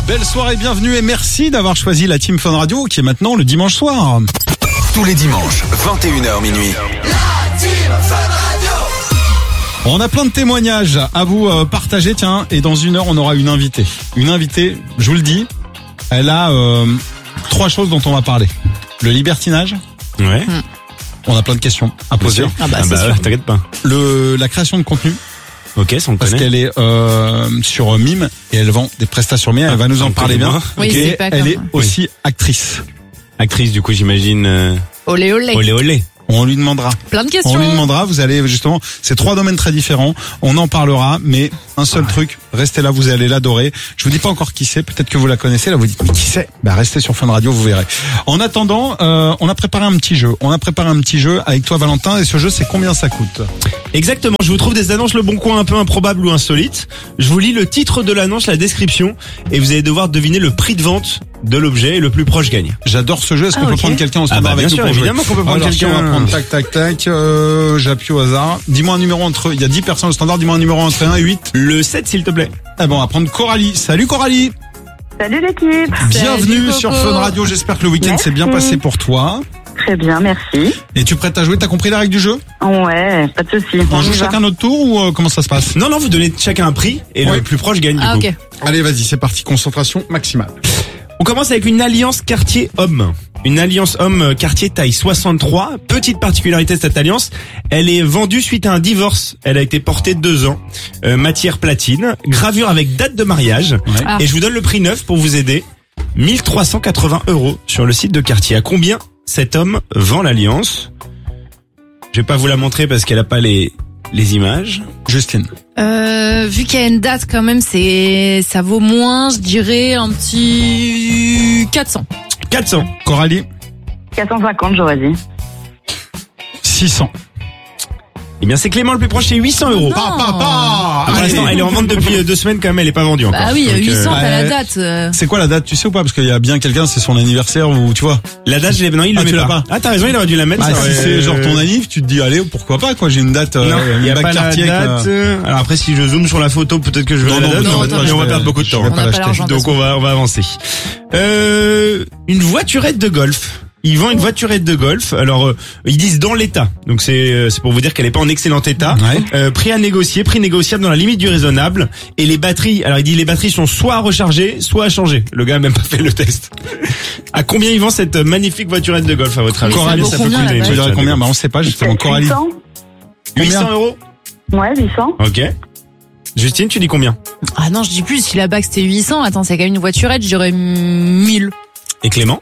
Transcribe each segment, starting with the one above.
Belle soirée, bienvenue et merci d'avoir choisi la Team Fun Radio qui est maintenant le dimanche soir. Tous les dimanches, 21h minuit. La Team Fun Radio. On a plein de témoignages à vous partager, tiens, et dans une heure on aura une invitée. Une invitée, je vous le dis, elle a 3 choses dont on va parler. Le libertinage. Ouais. On a plein de questions à poser. T'inquiète pas. La création de contenu. Ok, ça on Parce connaît. qu'elle est sur Mime et elle vend des prestations Mime. Elle va nous en parler bien. Oui, Et c'est pas elle comme est aussi actrice. Actrice, du coup, j'imagine. Olé olé. Olé olé. On lui demandera. Plein de questions. On lui demandera, vous allez justement, c'est 3 domaines très différents, on en parlera, mais un seul truc, restez là, vous allez l'adorer. Je vous dis pas encore qui c'est, peut-être que vous la connaissez, là vous dites mais qui c'est ? Bah restez sur Fun Radio, vous verrez. En attendant, on a préparé un petit jeu. On a préparé un petit jeu avec toi Valentin, et ce jeu c'est combien ça coûte ? Exactement, je vous trouve des annonces Le Bon Coin un peu improbables ou insolites. Je vous lis le titre de l'annonce, la description, et vous allez devoir deviner le prix de vente de l'objet et le plus proche gagne. J'adore ce jeu, est-ce qu'on peut ok. prendre quelqu'un en standard bah, avec bien nous sûr, pour jouer ? évidemment qu'on peut prendre Alors, quelqu'un. on va prendre tac, j'appuie au hasard. Dis-moi un numéro entre, il y a 10 personnes au standard, dis-moi un numéro entre 1 et 8. Le 7, s'il te plaît. Eh bon, on va prendre Coralie. Salut Coralie. Salut l'équipe. Bienvenue Coco. sur Fun Radio, j'espère que le week-end Merci. s'est bien passé pour toi. Très bien, merci. Et tu es prête à jouer, t'as compris la règle du jeu ? Ouais, pas de souci. On joue y va. chacun notre tour ou comment ça se passe ? Non, vous donnez chacun un prix et Ouais. le plus proche gagne, du Ah coup. ok. Allez, vas-y, c'est parti, concentration maximale. On commence avec une alliance quartier homme. Une alliance homme quartier taille 63. Petite particularité de cette alliance, elle est vendue suite à un divorce. Elle a été portée 2 ans. Matière platine, gravure avec date de mariage. Ouais. Ah. Et je vous donne le prix neuf pour vous aider. 1380 € sur le site de quartier. À combien cet homme vend l'alliance ? Je vais pas vous la montrer parce qu'elle a pas les images. Justine. Vu qu'il y a une date quand même, ça vaut moins, je dirais un petit 400. 400. Coralie. 450, j'aurais dit. 600. Eh bien, c'est Clément le plus proche, c'est 800 €. Non. Pour l'instant, elle est en vente depuis 2 semaines quand même, elle est pas vendue encore. Bah oui, Donc, 800 t'as la ouais. date. C'est quoi la date, tu sais ou pas ? Parce qu'il y a bien quelqu'un, c'est son anniversaire ou tu vois. La date, non, il Ah, le met tu l'as pas. pas. Ah, t'as raison, il aurait dû la mettre. Bah, ça si aurait- c'est genre ton anniv, tu te dis allez, pourquoi pas quoi, j'ai une date, Non, il n'y a bac pas la quartier avec, date. Alors après, si je zoome sur la photo, peut-être que je verrai Non, la date, non, non, mais non, on je va vais- perdre beaucoup de temps. je vais On pas n'a pas l'acheter. l'argent. Donc on va avancer. Une voiturette de golf. Ils vendent une voiturette de golf. Alors ils disent dans l'état. Donc c'est pour vous dire qu'elle est pas en excellent état. Ouais. Prix à négocier, prix négociable dans la limite du raisonnable. Et les batteries, alors il dit les batteries sont soit à recharger, soit à changer. Le gars a même pas fait le test. À combien il vend cette magnifique voiturette de golf à votre avis? Coralie, ça vaut combien, la Tu base dirais combien ? Bah on sait pas justement. Coralie. 800. 800 €. Ouais, 800. Ok. Justine, tu dis combien? Ah non, je dis plus, si la bague c'était 800, attends, c'est quand même une voiturette, je dirais 1000. Et Clément?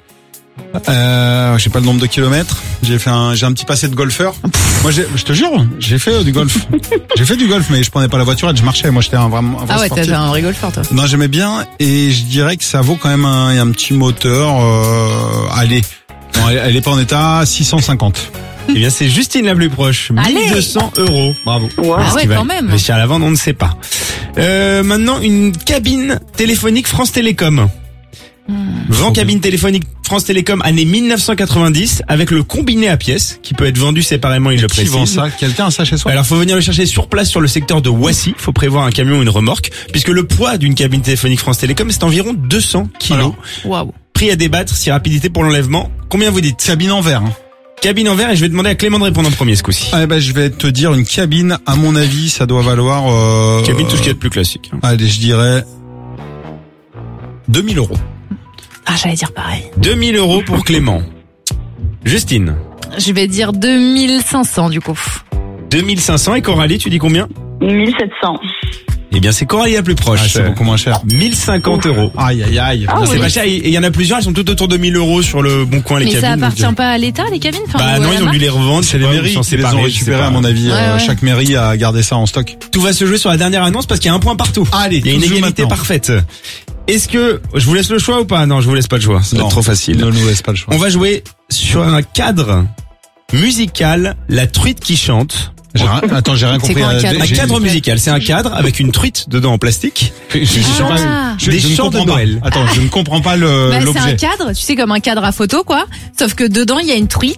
Je sais pas le nombre de kilomètres. J'ai un petit passé de golfeur. Moi, je te jure, j'ai fait du golf. J'ai fait du golf, mais je prenais pas la voiturette, je marchais. Moi, j'étais un vrai Ah ouais, sportif. t'as un vrai golfeur toi. Non, j'aimais bien et je dirais que ça vaut quand même un petit moteur. Allez, non, elle est pas en état 650. Eh bien, c'est Justine la plus proche. Allez. 1200 €. Bravo. Ouais. Ah Ce ouais, qui va quand même. réussir à la vendre, on ne sait pas. Maintenant, une cabine téléphonique France Télécom. Vend cabine téléphonique France Télécom année 1990 avec le combiné à pièces qui peut être vendu séparément, il le Qui vend précise. ça ? Quelqu'un a ça chez soi ? Alors, faut venir le chercher sur place sur le secteur de Wassy. Faut prévoir un camion ou une remorque puisque le poids d'une cabine téléphonique France Télécom c'est environ 200 kilos. Alors, Waouh. Prix à débattre, si rapidité pour l'enlèvement. Combien vous dites? cabine en verre. Hein. Cabine en verre et je vais demander à Clément de répondre en premier ce coup-ci. Ah, ben, je vais te dire une cabine. À mon avis, ça doit valoir. Cabine, tout ce qui est de plus classique. Allez, je dirais 2000 €. Ah, j'allais dire pareil. 2000 € pour Clément. Justine. Je vais dire 2500 du coup. 2500 et Coralie, tu dis combien? 1700. Eh bien, c'est Coralie la plus proche. Ah, c'est beaucoup moins cher. 1050 €. Aïe, aïe, aïe. Ah, C'est oui. pas cher. Et il y en a plusieurs, elles sont toutes autour de 1000 € sur le bon coin, les Mais ça cabines. appartient pas à l'État les cabines enfin, Bah ou à non, la ils ont dû marque les revendre. C'est les mairies qui les ont récupérés, à mon avis. Ouais, ouais. Chaque mairie a gardé ça en stock. Tout va se jouer sur la dernière annonce parce qu'il y a un point partout. Allez, il y a une tout se joue égalité maintenant. parfaite. Est-ce que je vous laisse le choix ou pas? Non, je vous laisse pas le choix. C'est Non. trop facile. Ne nous laisse pas le choix. On va jouer sur un cadre musical, La Truite qui chante. Attends, j'ai rien C'est compris. quoi un cadre Un J'ai- cadre musical, c'est un cadre avec une truite dedans en plastique. je suis sûr pas- Ah. je Des ne chants de comprends pas. Noël. Attends, je ne comprends pas Bah, c'est un l'objet. cadre, tu sais, comme un cadre à photo, quoi. Sauf que dedans, il y a une truite.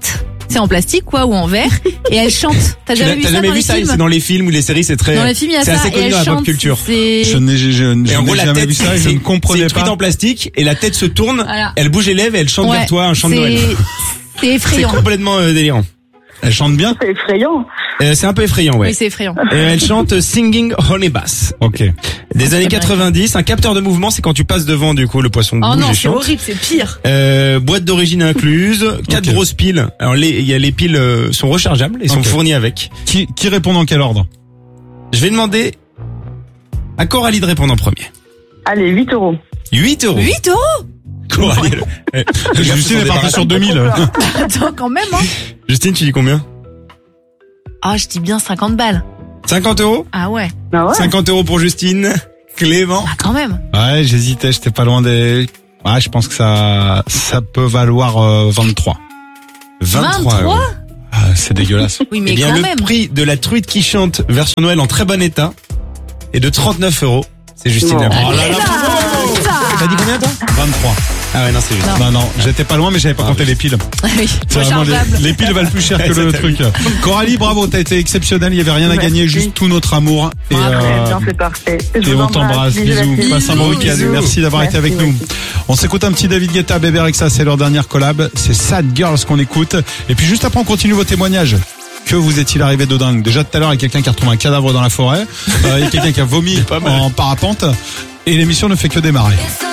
c'est en plastique quoi ou en verre et elle chante. T'as T'as jamais vu ça dans les ça? films? C'est dans les films ou les séries, c'est très. Dans les films, il y a c'est ça assez et connu elle dans la pop chante. culture. C'est Je n'ai Et en gros, la jamais tête, vu ça et je ne comprenais c'est une truite pas. en plastique et la tête se tourne, Voilà. elle bouge les lèvres et elle chante Ouais, vers toi un chant de Noël. c'est C'est effrayant. complètement délirant. Elle chante bien. C'est effrayant. C'est un peu effrayant, ouais. Oui, c'est effrayant. Elle chante Singing Honey Bass. Ok. Des années très bien. 90, un capteur de mouvement, c'est quand tu passes devant du coup le poisson Oh bouge non, et c'est chante. horrible, c'est pire. Boîte d'origine incluse, 4 Ok. grosses piles. Alors il y a les piles sont rechargeables et sont Ok. fournies avec. Qui répond dans quel ordre? Je vais demander à Coralie de répondre en premier. Allez, 8 €. 8 €. 8 euros? Coralie. Justine est partie sur 2000. Attends, quand même, hein. Justine, tu dis combien? Ah, je dis bien 50 balles. 50 €. Ah ouais. Ah ouais? 50 € pour Justine. Clément. Ah, quand même. Ouais, j'hésitais, j'étais pas loin des... Ouais, je pense que ça peut valoir 23. 23 23? €. Ah, c'est dégueulasse. Oui, Eh mais bien, quand le même. prix de la truite qui chante version Noël en très bon état est de 39 €. C'est Justine. Non. la première. Oh là là, T'as dit combien toi? 23. Ah ouais, non, c'est juste. Non, j'étais pas loin, mais j'avais pas compté les piles. Ah oui, C'est vraiment rechargeable. les piles valent plus cher que le truc. Coralie, bravo, t'as été exceptionnelle, il y avait rien à Merci. gagner, juste tout notre amour. Et, Très bien, c'est parfait. Je et vous on t'embrasse, bisous, Bisous. passe un bon week-end, Bisous. merci d'avoir été avec Merci, nous. On s'écoute un petit David Guetta, Bébé Rexha, c'est leur dernière collab, c'est Sad Girls qu'on écoute. Et puis juste après on continue vos témoignages. Que vous est-il arrivé de dingue? Déjà tout à l'heure, il y a quelqu'un qui a retrouvé un cadavre dans la forêt, il y a quelqu'un qui a vomi en parapente, et l'émission ne fait que démarrer. It's